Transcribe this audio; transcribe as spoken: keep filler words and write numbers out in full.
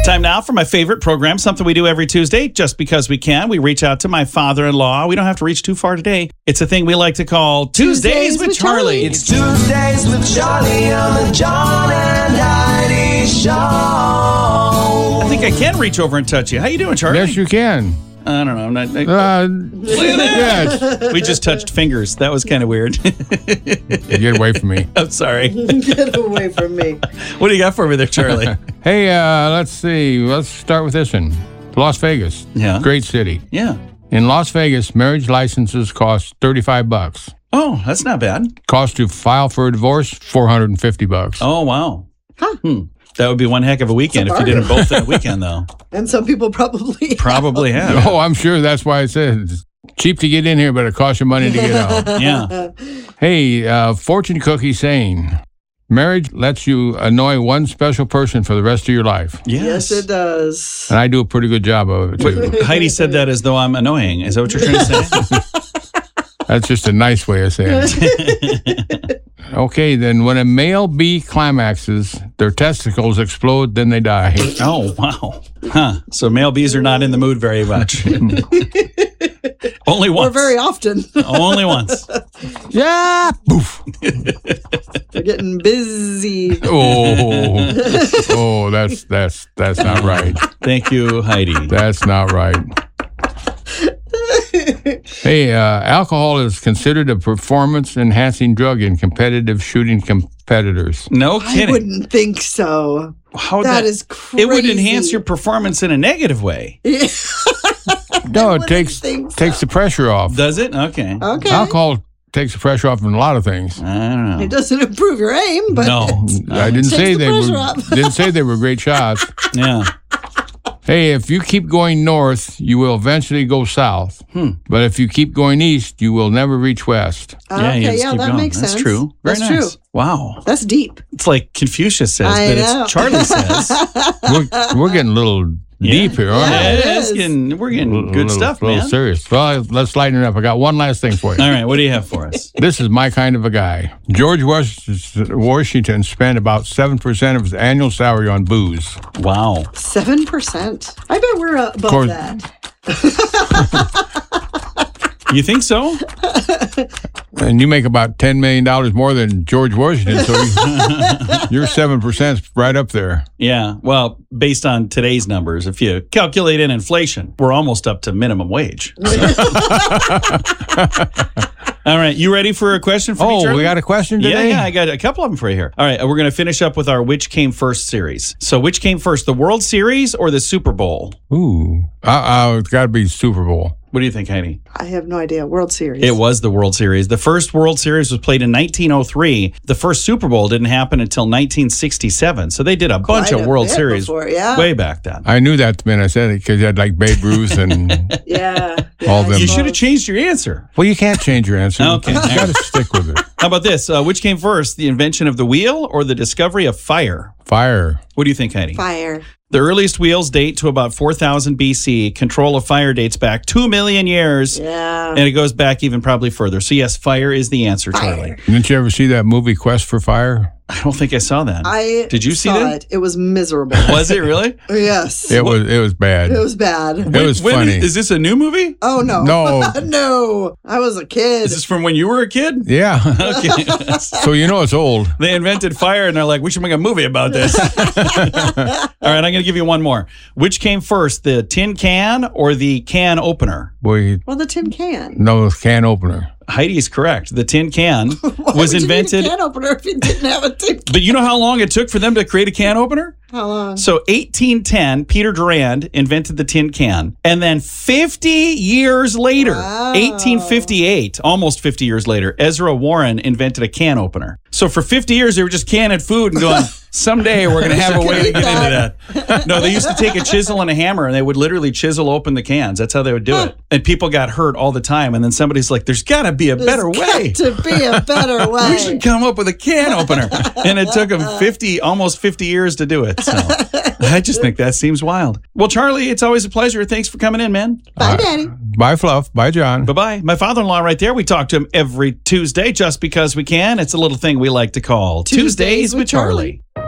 Time now for my favorite program, something we do every Tuesday just because we can. We reach out to my father-in-law. We don't have to reach too far today. It's a thing we like to call Tuesdays, Tuesdays with, with Charlie. Charlie. It's Tuesdays with Charlie on the John and Heidi Show. I think I can reach over and touch you. How you doing, Charlie? Yes, you can. I don't know. I'm not. I, Uh, look at that. yes. We just touched fingers. That was kind of weird. Get away from me. I'm sorry. Get away from me. What do you got for me there, Charlie? Hey, uh, let's see. Let's start with this one. Las Vegas. Yeah. Great city. Yeah. In Las Vegas, marriage licenses cost thirty-five bucks. Oh, that's not bad. Cost to file for a divorce, four hundred fifty bucks. Oh, wow. Huh. Hmm. That would be one heck of a weekend It's a if you did them both in a weekend, though. And some people probably Probably have. Oh, I'm sure that's why it says it's cheap to get in here, but it costs you money to get out. Yeah. Hey, uh, fortune cookie saying, marriage lets you annoy one special person for the rest of your life. Yes. Yes, it does. And I do a pretty good job of it, too. Heidi said that as though I'm annoying. Is that what you're trying to say? That's just a nice way of saying it. Okay, then when a male bee climaxes, their testicles explode, then they die. Oh, wow. Huh. So male bees are not in the mood very much. Only Or once. very often. Only once. Yeah, poof. They're getting busy. Oh, oh, that's that's that's not right. Thank you, Heidi. That's not right. Hey, uh, alcohol is considered a performance-enhancing drug in competitive shooting competitors. No I kidding. wouldn't think so. How That is crazy. It would enhance your performance in a negative way. No, it wouldn't takes think so. takes the pressure off. Does it? Okay. Okay. Alcohol takes the pressure off in a lot of things. I don't know. It doesn't improve your aim, but No. I didn't Takes say the they pressure were off. didn't say they were great shots. Yeah. Hey, if you keep going north, you will eventually go south. Hmm. But if you keep going east, you will never reach west. Yeah, you okay, just yeah, keep that going. makes That's sense. true. Very That's nice. true. Wow. That's deep. It's like Confucius says, I but know. it's Charlie says. We're, we're getting a little Yeah. deep here, aren't Yeah, we? it it's is. getting, we're getting A little- good little- stuff, little man. serious. Well, let's lighten it up. I got one last thing for you. All right, what do you have for us? This is my kind of a guy. George Washington spent about seven percent of his annual salary on booze. Wow. Seven percent. I bet we're uh, above course. that. You think so? And you make about ten million dollars more than George Washington, so you, your seven percent is right up there. Yeah. Well, based on today's numbers, if you calculate in inflation, we're almost up to minimum wage. All right. You ready for a question for me, Oh, Charlie? we got a question Yeah, today? yeah, I got a couple of them for you here. All right, we're going to finish up with our Which Came First series. So, which came first, the World Series or the Super Bowl? Ooh. Uh-oh, it's got to be Super Bowl. What do you think, Heidi? I have no idea. World Series. It was the World Series. The first World Series was played in nineteen oh three. The first Super Bowl didn't happen until nineteen sixty-seven. So they did a bunch Quite of a World bit Series before, yeah. way back then. I knew that the minute I said it because you had like Babe Ruth and... Yeah. yeah All I them. You suppose. should have changed your answer. Well, you can't change your answer. Okay. You got to stick with it. How about this? Uh, which came first, the invention of the wheel or the discovery of fire? Fire. What do you think, Heidi? Fire. The earliest wheels date to about four thousand B C. Control of fire dates back two million years. Yeah. And it goes back even probably further. So, yes, fire is the answer, Fire. Charlie. Didn't you ever see that movie Quest for Fire? I don't think I saw that. I Did you see saw that? it. It was miserable. Was it really? Yes. It was it was bad. It was bad. It was When- funny. Is this a new movie? Oh, no. No. no. I was a kid. Is this from when you were a kid? Yeah. Okay. So you know it's old. They invented fire and they're like, we should make a movie about this. All right, I'm going to give you one more. Which came first, the tin can or the can opener? Boy, well, the tin can. no can opener. Heidi is correct. The tin can Why was would you need invented. a can opener if you didn't have a tin can? But you know how long it took for them to create a can opener? How long? So eighteen ten, Peter Durand invented the tin can. And then fifty years later, Wow. eighteen fifty-eight, almost fifty years later, Ezra Warren invented a can opener. So for fifty years, they were just canning food and going, someday we're going to have a way to get into that. No, they used to take a chisel and a hammer and they would literally chisel open the cans. That's how they would do it. And people got hurt all the time. And then somebody's like, there's got to be a better There's way. got to be a better way. We should come up with a can opener. And it took them fifty, almost fifty years to do it. So I just think that seems wild. Well, Charlie, it's always a pleasure. Thanks for coming in, man. Bye, Daddy. Bye, Fluff. Bye, John. Bye-bye. My father-in-law right there. We talk to him every Tuesday just because we can. It's a little thing we like to call Tuesdays, Tuesdays with with Charlie. Charlie.